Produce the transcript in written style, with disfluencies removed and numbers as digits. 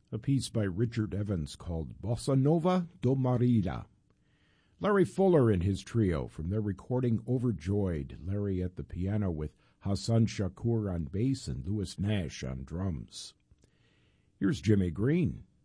a piece by Richard Evans called Bossa Nova do Marida. Larry Fuller and his trio from their recording Overjoyed, Larry at the piano with Hassan Shakur on bass and Louis Nash on drums. Here's Jimmy Green